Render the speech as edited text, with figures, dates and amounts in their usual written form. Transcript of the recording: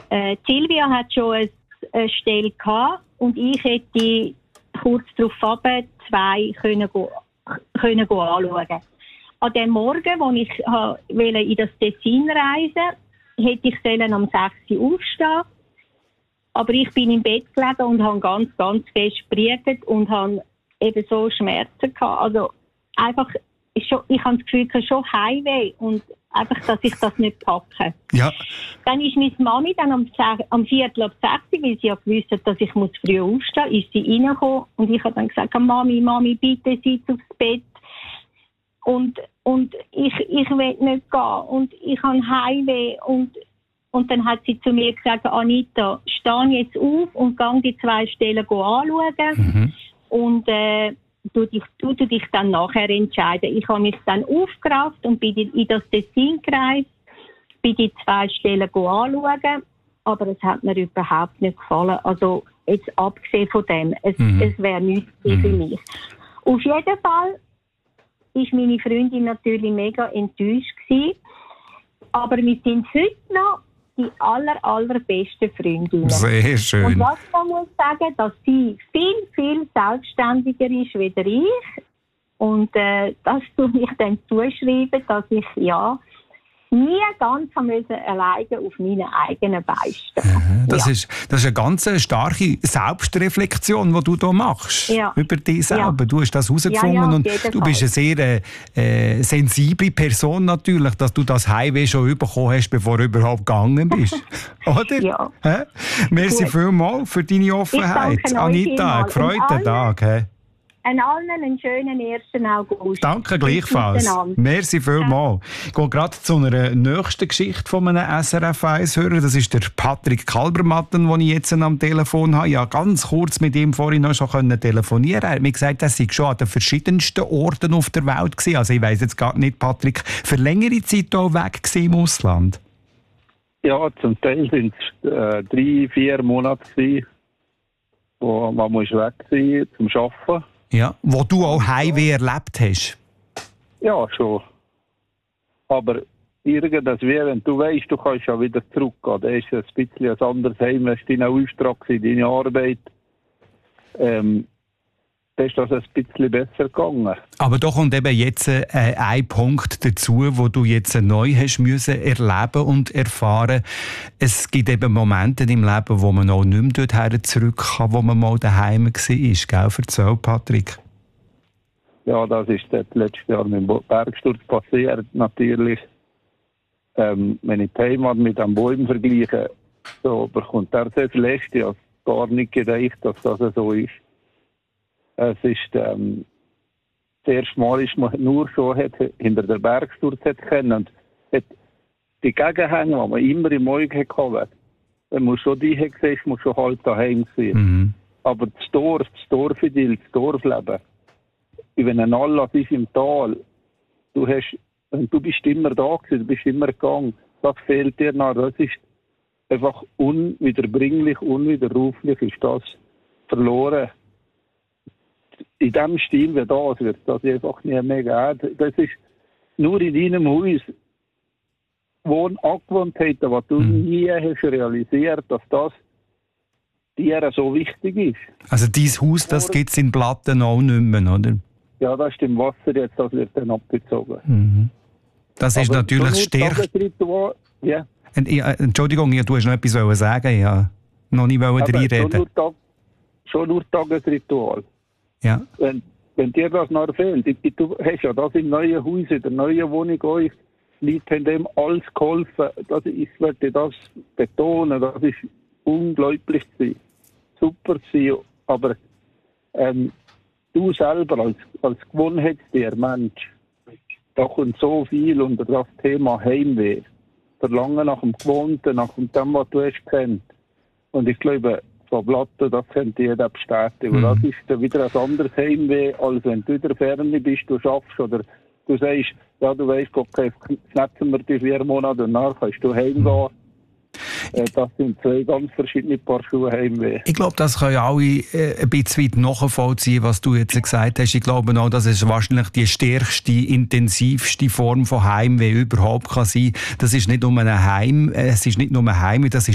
Silvia hat schon eine Stelle gehabt und ich hätte kurz darauf 2 können anschauen. An dem Morgen, als ich in das Tessin reisen wollte, hätte ich am 6 Uhr aufstehen. Aber ich bin im Bett gelegen und habe ganz, ganz fest gebrütet und habe eben so Schmerzen gehabt. Also einfach, ich habe das Gefühl, schon Heimweh und einfach, dass ich das nicht packe. Ja. Dann ist meine Mami dann am 5:45, weil sie ja gewusst hat, dass ich früh aufstehen muss, ist sie reingekommen und ich habe dann gesagt, Mami, bitte sitz aufs Bett. Und ich will nicht gehen und ich habe Heimweh und dann hat sie zu mir gesagt, Anita, steh jetzt auf und geh die 2 Stellen anschauen und du dich dann nachher entscheiden. Ich habe mich dann aufgerafft und bin in das Tessin gereist, bin die 2 Stellen anschauen, aber es hat mir überhaupt nicht gefallen. Also jetzt abgesehen von dem, es wäre nichts für mich. Auf jeden Fall ist meine Freundin natürlich mega enttäuscht gewesen, aber wir sind heute noch die allerbesten Freundinnen. Sehr schön. Und was man muss sagen, dass sie viel, viel selbstständiger ist als ich. Und das tue ich dann zuschreiben, dass ich nie ganz alleine auf meine eigenen Beine stehen. Das ist eine ganz starke Selbstreflexion, die du hier machst. Ja. Über dich selber. Du hast das herausgefunden und du bist eine sehr sensible Person natürlich, dass du das Heimweh schon bekommen hast, bevor du überhaupt gegangen bist. Oder? Ja. Merci vielmals für deine Offenheit. Anita, gefreuten Tag. An allen einen schönen 1. August. Danke gleichfalls. Merci vielmals. Ich gehe gerade zu einer nächsten Geschichte von einem SRF 1-Hörer. Das ist der Patrick Kalbermatten, den ich jetzt am Telefon habe. Ja, ganz kurz mit ihm vorhin noch schon telefonieren. Er hat mir gesagt, er sei schon an den verschiedensten Orten auf der Welt gewesen. Also ich weiss jetzt gar nicht, Patrick, für längere Zeit auch weg gewesen im Ausland? Ja, zum Teil sind es 3-4 Monate gewesen, wo man weg war zum Arbeiten. Ja, wo du auch Heimweh erlebt hast? Ja, schon. Aber irgendwas, wenn du weißt, du kannst ja wieder zurückgehen, dann ist es ein bisschen ein anderes Heim, wenn du deinen Auftrag in deine Arbeit, dann ist das ein bisschen besser gegangen. Aber da kommt eben jetzt ein Punkt dazu, wo du jetzt neu hast müssen erleben und erfahren. Es gibt eben Momente im Leben, wo man auch nicht mehr dorthin zurück kann, wo man mal daheim war. Gell? Erzähl, Patrick. Ja, das ist letztes Jahr mit dem Bergsturz passiert. Natürlich, wenn ich die Heimat mit einem Bäumen vergleiche, so bekommt er sehr viel Äste. Ich habe gar nicht gedacht, dass das so ist. Es ist das erste Mal, ist man nur schon hinter der Bergsturz kennen und die Gegenhänge, die man immer im Auge hatte, wenn man schon die gesehen muss schon halt daheim sein. Aber das Dorfidyll, das Dorfleben, wenn ein Anlass ist im Tal, du bist immer da gewesen, du bist immer gegangen, das fehlt dir noch. Das ist einfach unwiederbringlich, unwiderruflich ist das verloren. In dem Stil, wie das wird das einfach nie mehr geben. Das ist nur in deinem Haus Angewohnheiten, die du nie hast realisiert, dass das dir so wichtig ist. Also dein Haus, das gibt es in Platten auch nicht mehr, oder? Ja, das ist im Wasser jetzt, das wird dann abgezogen. Das ist natürlich das stärker. Ja. Entschuldigung, du hast noch etwas sagen, ja. Noch nicht reinreden. Schon nur Tagesritual. Ja. Wenn dir das noch fehlt, du hast ja das im neuen Haus, in der neuen Wohnung euch, Leute haben dem alles geholfen. Ich werde das betonen, das ist unglaublich gewesen. Super gewesen. Aber du selber als Gewohnheitstier, Mensch, da kommt so viel unter das Thema Heimweh. Verlangen nach dem Gewohnten, nach dem, was du hast kennt. Und ich glaube, von Platten, das könnte jeder bestätigen. Das ist dann wieder ein anderes Heimweh, als wenn du in der Ferne bist, du schaffst oder du sagst, ja, du weißt, okay, schnetzen wir die 4 Monate und nachher kannst du heimgehen. Das sind 2 ganz verschiedene Paar Schuhe Heimweh. Ich glaube, das können alle ein bisschen weit nachvollziehen, was du jetzt gesagt hast. Ich glaube auch, dass es wahrscheinlich die stärkste, intensivste Form von Heimweh überhaupt kann sein. Das ist nicht nur ein Heim, es ist nicht nur ein Heim, das ist